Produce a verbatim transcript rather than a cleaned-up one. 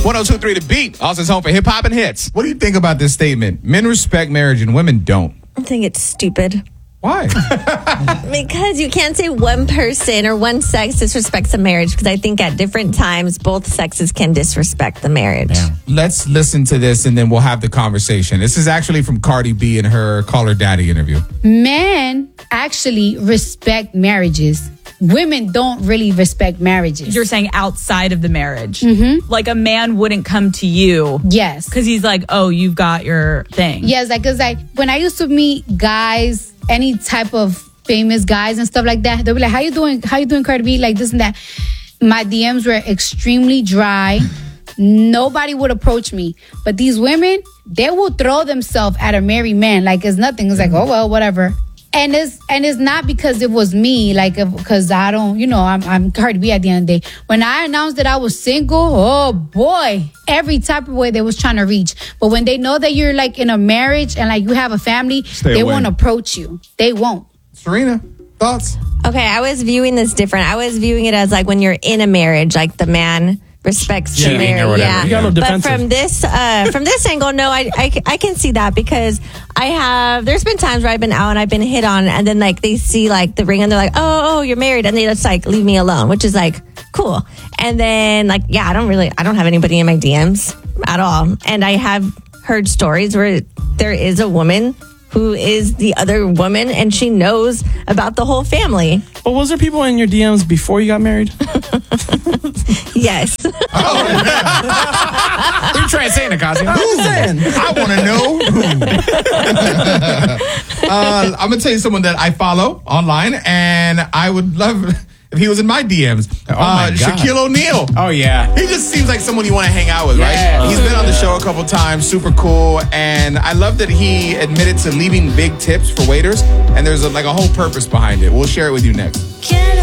one oh two point three The Beat, Austin's home for hip-hop and hits. What do you think about this statement? Men respect marriage and women don't. I think it's stupid. Why? Because you can't say one person or one sex disrespects a marriage, because I think at different times, both sexes can disrespect the marriage. Yeah. Let's listen to this and then we'll have the conversation. This is actually from Cardi B in her Call Her Daddy interview. Men actually respect marriages. Women don't really respect marriages. You're saying outside of the marriage. Mm-hmm. Like a man wouldn't come to you. Yes. Because he's like, oh, you've got your thing. Yes, like, because like, when I used to meet guys, any type of famous guys and stuff like that, they'll be like, how you doing? How you doing, Cardi B? Like this and that. My D Ms were extremely dry. Nobody would approach me. But these women, they will throw themselves at a married man like it's nothing. It's like, oh, well, whatever. And it's and it's not because it was me, like, because I don't, you know, I'm I'm Cardi B at the end of the day. When I announced that I was single, oh boy, every type of way they was trying to reach. But when they know that you're like in a marriage and like you have a family, Stay they away. won't approach you. They won't. Serena, thoughts? Okay, I was viewing this different. I was viewing it as like when you're in a marriage, like the man respects the Cheating or marriage. whatever. Yeah, You got no but defensive. from this uh, from this angle, no, I, I I can see that, because I have. There's been times where I've been out and I've been hit on, and then like they see like the ring and they're like, oh, oh, you're married, and they just like leave me alone, which is like cool. And then like yeah, I don't really, I don't have anybody in my D Ms at all, and I have heard stories where there is a woman who is the other woman and she knows about the whole family. But was there people in your D Ms before you got married? Yes. What are you trying to say, Nicasio? I want to know who. uh, I'm going to tell you someone that I follow online, and I would love if he was in my D Ms. Oh, my uh, God. Shaquille O'Neal. Oh, yeah. He just seems like someone you want to hang out with, right? Yeah. He's been on the show a couple times, super cool, and I love that he admitted to leaving big tips for waiters, and there's a, like a whole purpose behind it. We'll share it with you next.